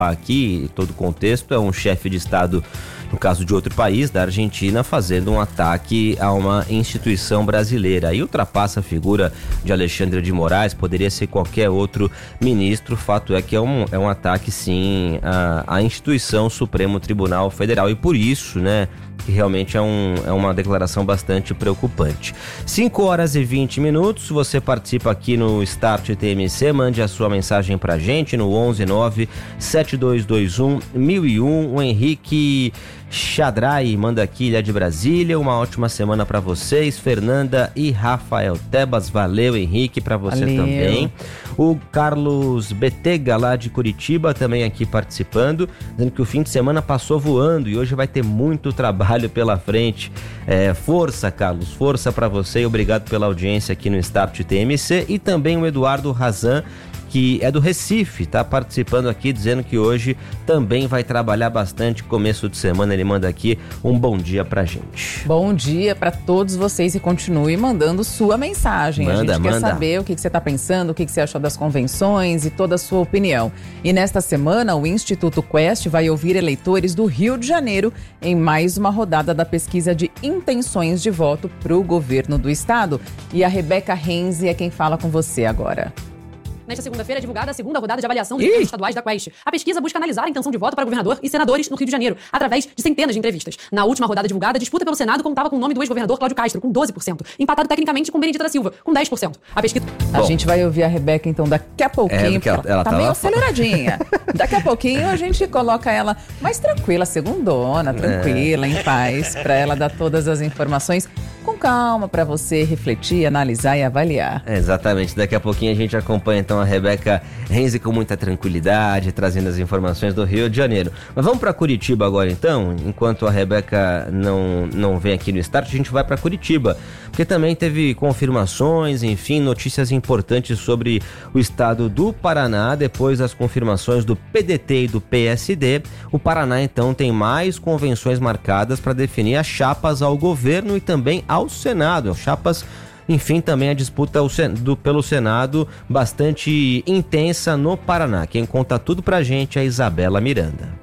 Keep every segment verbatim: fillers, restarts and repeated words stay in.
aqui, todo o contexto, é um chefe de Estado, no caso de outro país, da Argentina, fazendo um ataque a uma instituição brasileira. Aí ultrapassa a figura de Alexandre de Moraes, poderia ser qualquer outro ministro. O fato é que é um, é um ataque, sim, à, à instituição Supremo Tribunal Federal, e por isso, né, que realmente é, um, é uma declaração bastante preocupante. cinco horas e vinte minutos, você participa aqui no Start T M C, mande a sua mensagem pra gente no onze nove sete dois dois um mil e um. O Henrique Chadrai manda aqui, ele é de Brasília. Uma ótima semana pra vocês, Fernanda e Rafael Tebas. Valeu, Henrique, pra você Valeu. Também. O Carlos Betega, lá de Curitiba, também aqui participando, dizendo que o fim de semana passou voando e hoje vai ter muito trabalho pela frente. É, força, Carlos, força pra você e obrigado pela audiência aqui no Start T M C. E também o Eduardo Razan, que é do Recife, tá participando aqui, dizendo que hoje também vai trabalhar bastante. Começo de semana, ele manda aqui um bom dia pra gente. Bom dia pra todos vocês e continue mandando sua mensagem. Manda, a gente manda. quer saber o que, que você tá pensando, o que, que você achou das convenções e toda a sua opinião. E nesta semana, o Instituto Quest vai ouvir eleitores do Rio de Janeiro em mais uma rodada da pesquisa de intenções de voto pro governo do estado. E a Rebeca Renzi é quem fala com você agora. Nesta segunda-feira é divulgada a segunda rodada de avaliação dos governos estaduais da Quest. A pesquisa busca analisar a intenção de voto para governador e senadores no Rio de Janeiro, através de centenas de entrevistas. Na última rodada divulgada, a disputa pelo Senado contava com o nome do ex-governador Cláudio Castro, com doze por cento, empatado tecnicamente com Benedita da Silva, com dez por cento. A pesquisa... A Bom, gente vai ouvir a Rebeca, então, daqui a pouquinho. É, ela, ela tá tá meio lá... aceleradinha. Daqui a pouquinho a gente coloca ela mais tranquila, segundona, tranquila, é. em paz, para ela dar todas as informações com calma, para você refletir, analisar e avaliar. É, exatamente. Daqui a pouquinho a gente acompanha, então, a Rebeca Renzi com muita tranquilidade, trazendo as informações do Rio de Janeiro. Mas vamos para Curitiba agora, então. Enquanto a Rebeca não, não vem aqui no Start, a gente vai para Curitiba, porque também teve confirmações, enfim, notícias importantes sobre o estado do Paraná. Depois das confirmações do P D T e do P S D, o Paraná, então, tem mais convenções marcadas para definir as chapas ao governo e também ao Senado. Chapas... Enfim, também a disputa do, pelo Senado bastante intensa no Paraná. Quem conta tudo pra gente é a Isabela Miranda.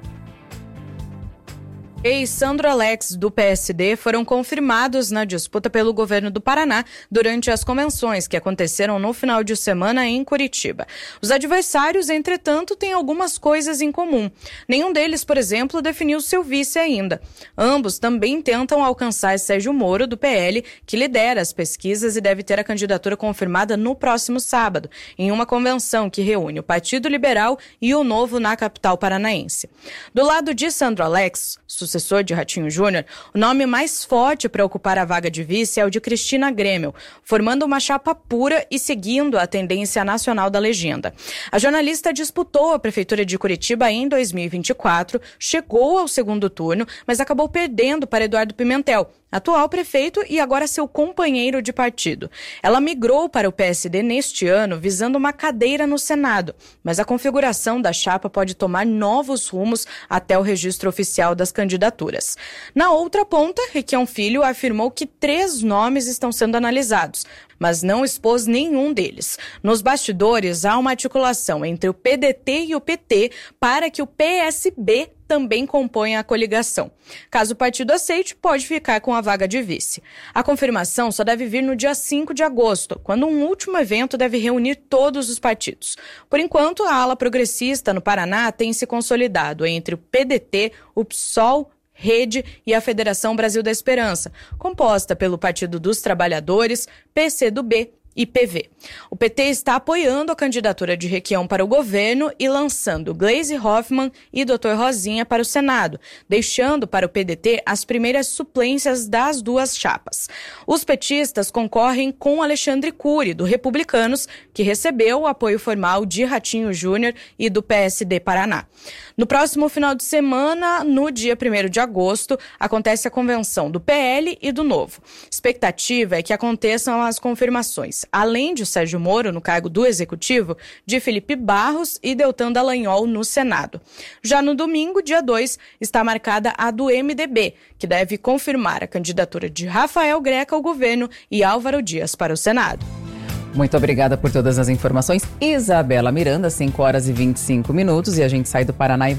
E Sandro Alex, do P S D, foram confirmados na disputa pelo governo do Paraná durante as convenções que aconteceram no final de semana em Curitiba. Os adversários, entretanto, têm algumas coisas em comum. Nenhum deles, por exemplo, definiu seu vice ainda. Ambos também tentam alcançar Sérgio Moro, do P L, que lidera as pesquisas e deve ter a candidatura confirmada no próximo sábado, em uma convenção que reúne o Partido Liberal e o Novo na capital paranaense. Do lado de Sandro Alex, sucessor de Ratinho Júnior, o nome mais forte para ocupar a vaga de vice é o de Cristina Grêmio, formando uma chapa pura e seguindo a tendência nacional da legenda. A jornalista disputou a prefeitura de Curitiba em dois mil e vinte e quatro, chegou ao segundo turno, mas acabou perdendo para Eduardo Pimentel, atual prefeito e agora seu companheiro de partido. Ela migrou para o P S D neste ano, visando uma cadeira no Senado, mas a configuração da chapa pode tomar novos rumos até o registro oficial das candidaturas. Na outra ponta, Requião Filho afirmou que três nomes estão sendo analisados, mas não expôs nenhum deles. Nos bastidores, há uma articulação entre o P D T e o P T para que o P S B também componha a coligação. Caso o partido aceite, pode ficar com a vaga de vice. A confirmação só deve vir no dia cinco de agosto, quando um último evento deve reunir todos os partidos. Por enquanto, a ala progressista no Paraná tem se consolidado entre o P D T, o P SOL, Rede e a Federação Brasil da Esperança, composta pelo Partido dos Trabalhadores, P C do B e P V. O P T está apoiando a candidatura de Requião para o governo e lançando Gleisi Hoffmann e doutor Rosinha para o Senado, deixando para o P D T as primeiras suplências das duas chapas. Os petistas concorrem com Alexandre Cury, do Republicanos, que recebeu o apoio formal de Ratinho Júnior e do P S D Paraná. No próximo final de semana, no dia primeiro de agosto, acontece a convenção do P L e do Novo. Expectativa é que aconteçam as confirmações, além de Sérgio Moro no cargo do Executivo, de Felipe Barros e Deltan Dallagnol no Senado. Já no domingo, dia dois, está marcada a do M D B, que deve confirmar a candidatura de Rafael Greca ao governo e Álvaro Dias para o Senado. Muito obrigada por todas as informações. Isabela Miranda, cinco horas e vinte e cinco minutos, e a gente sai do Paraná e